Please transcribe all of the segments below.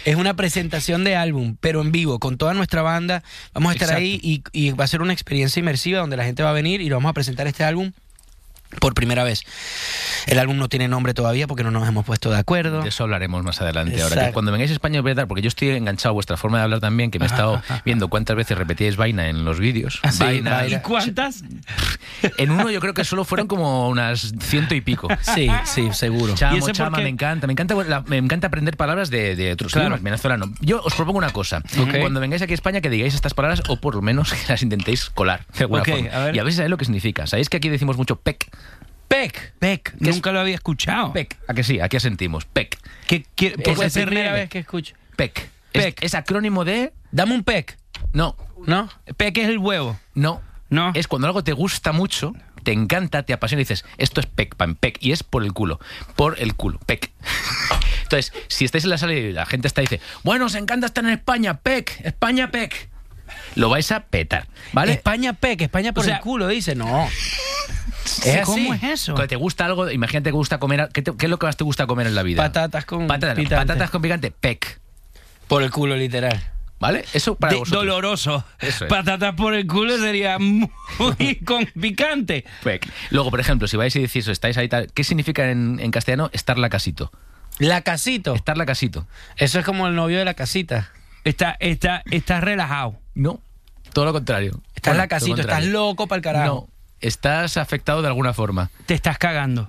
Es una presentación de álbum, pero en vivo, con toda nuestra banda. Vamos a estar ahí y va a ser una experiencia inmersiva donde la gente va a venir y lo vamos a presentar este álbum por primera vez. El álbum no tiene nombre todavía porque no nos hemos puesto de acuerdo. De eso hablaremos más adelante. Exacto. Ahora, que cuando vengáis a España os voy a dar, porque yo estoy enganchado a vuestra forma de hablar también, que me he estado viendo cuántas veces repetíais vaina en los vídeos. Sí, Vaina. ¿Y cuántas? En uno yo creo que solo fueron como unas 100 y pico. Sí, seguro. ¿Y ese Chama, por qué? me encanta aprender palabras de otros idiomas, venezolano. Yo os propongo una cosa. Ok. Cuando vengáis aquí a España que digáis estas palabras o por lo menos que las intentéis colar de alguna Ok, forma. a ver. Y a veces sabéis lo que significa. ¿Sabéis que aquí decimos mucho pec? Pec. Nunca lo había escuchado. Pec. ¿A que sí? Aquí asentimos. Pec. Es la ser primera vez que escucho. Pec. Pec. Es acrónimo de... Dame un pec, No. ¿no? Peque es el huevo. No. No. Es cuando algo te gusta mucho, te encanta, te apasiona y dices, esto es pec, pan, pec. Y es por el culo. Por el culo. Pec. Entonces, si estáis en la sala y la gente está y dice, bueno, os encanta estar en España, pec, España, pec. Lo vais a petar, ¿vale? España pec, España por O sea, el culo, dice. No. Es así. ¿Cómo es eso? Cuando te gusta algo, imagínate que gusta comer... ¿Qué es lo que más te gusta comer en la vida? Patatas con Patatas, picante. patatas con picante, pec. Por el culo, literal. ¿Vale? Eso para vosotros. Doloroso. Eso es. Patatas por el culo sería muy con picante. Pec. Luego, por ejemplo, si vais y decís, estáis ahí tal, ¿qué significa en castellano estar la casito? La casito. Estar la casito. Eso es como el novio de la casita. Estás relajado. No, todo lo contrario. Estás en la Todo lo casito, estás contrario. loco para el carajo. No, estás afectado de alguna forma. Te estás cagando.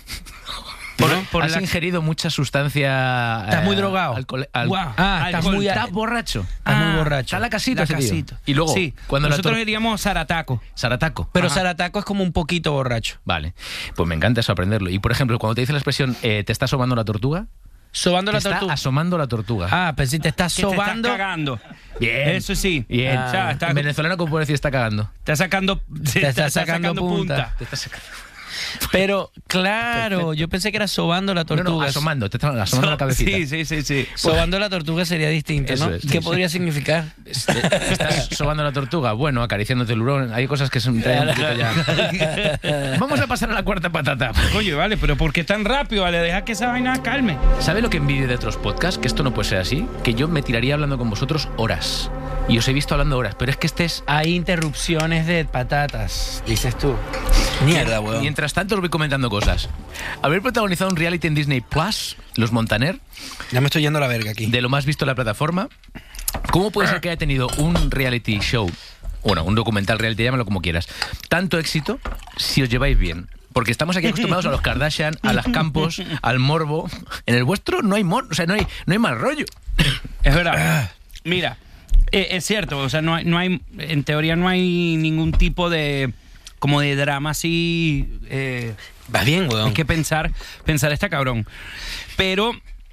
Has ingerido mucha sustancia... Estás muy drogado. Guau. Estás muy... Estás borracho. Estás muy borracho. Está la casita, La ese tío. casito. Y luego, Sí, cuando nosotros diríamos zarataco. Sarataco. Pero Ajá. Sarataco es como un poquito borracho. Vale, pues me encanta eso aprenderlo. Y por ejemplo, cuando te dice la expresión, ¿te está asomando la tortuga? Sobando Te la está tortuga. asomando la tortuga. Ah, pero si te estás Que te estás sobando. cagando. Bien. Eso sí. Bien. O sea, En venezolano, ¿cómo puedo decir está cagando? Está sacando, Te está sacando punta. Te está sacando. Pero, claro, yo pensé que era sobando la tortuga. No, asomando, te está asomando la cabecita. Sí. Sobando la tortuga sería distinto, Eso ¿no? es, ¿Qué sí, podría significar? Estás sobando la tortuga, bueno, acariciándote el hurón. Hay cosas que se me traen un poquito ya. Vamos a pasar a la cuarta patata. Oye, vale, pero ¿por qué tan rápido? Vale, deja que esa vaina calme. ¿Sabe lo que envidio de otros podcasts? Que esto no puede ser así. Que yo me tiraría hablando con vosotros horas. Y os he visto hablando horas, pero es que este es... Hay interrupciones de patatas, dices tú. Mierda, weón. Mientras tanto os voy comentando cosas. Haber protagonizado un reality en Disney Plus, Los Montaner, Ya me estoy yendo a la verga aquí. de lo más visto en la plataforma. ¿Cómo puede ser que haya tenido un reality show, bueno, un documental reality, llámalo como quieras, tanto éxito si os lleváis bien? Porque estamos aquí acostumbrados a los Kardashian, a las Campos, al morbo. En el vuestro no hay o sea, no hay mal rollo. Es verdad. Mira, es cierto, o sea, no hay, en teoría no hay ningún tipo de, como de drama así. Va bien, weón. Hay que pensar está cabrón. Pero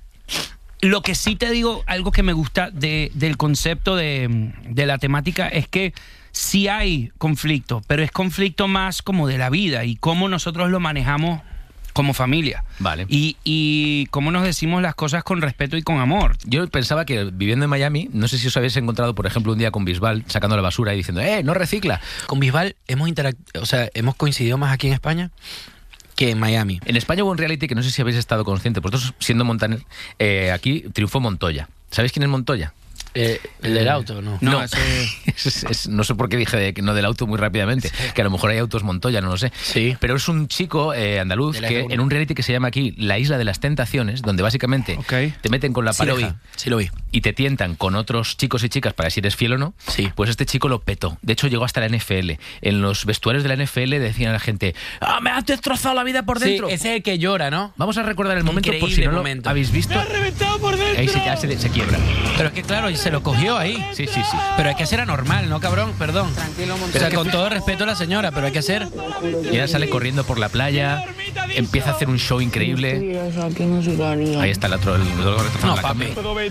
lo que sí te digo, algo que me gusta del concepto de la temática es que sí hay conflicto, pero es conflicto más como de la vida y cómo nosotros lo manejamos como familia. Vale. Y cómo nos decimos las cosas con respeto y con amor. Yo pensaba que viviendo en Miami, no sé si os habéis encontrado, por ejemplo, un día con Bisbal sacando la basura y diciendo, no recicla. Con Bisbal hemos coincidido más aquí en España que en Miami. En España hubo un reality que no sé si habéis estado conscientes, vosotros siendo Montaner, aquí triunfó Montoya. ¿Sabéis quién es Montoya? El del auto, ¿no? No, no sé por qué dije no del auto muy rápidamente, que a lo mejor hay autos Montoya, no lo sé. Sí. Pero es un chico andaluz De la que F1. en un reality que se llama aquí La Isla de las Tentaciones, donde básicamente Ok. te meten con la Sí lo pareja vi, sí lo vi. y te tientan con otros chicos y chicas para si eres fiel o no. Sí. Pues este chico lo petó. De hecho, llegó hasta la NFL. En los vestuarios de la NFL decían a la gente, me has destrozado la vida por Sí, dentro. ese es el que llora, ¿no? Vamos a recordar el momento por si Increíble no momento. lo habéis visto. reventado por dentro! Ahí ya se quiebra. Pero es que claro, y se lo cogió ahí. Sí. Pero hay que hacer anormal, ¿no, cabrón? Perdón. Tranquilo, O sea, con todo respeto a la señora, pero hay que hacer... Y ella sale corriendo por la playa, empieza a hacer un show increíble. Ahí está el otro. No, papi.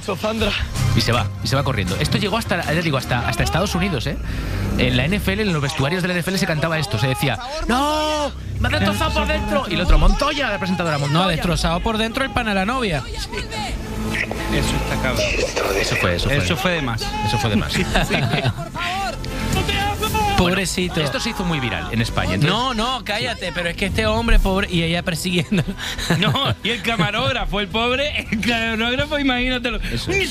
Y se va corriendo. Esto llegó hasta Estados Unidos, ¿eh? En la NFL, en los vestuarios de la NFL se cantaba esto, se decía, ¡no! ¡Me ha destrozado por dentro! Y el otro, Montoya, la presentadora, Montoya. No, destrozado por dentro el pan a la novia. Eso está cabrón. Eso fue de más. Eso fue de más. Pobrecito. Esto se hizo muy viral en España. Entonces, No, cállate, pero es que este hombre pobre y ella persiguiendo. No, y el camarógrafo, el pobre, el camarógrafo, imagínatelo. Eso.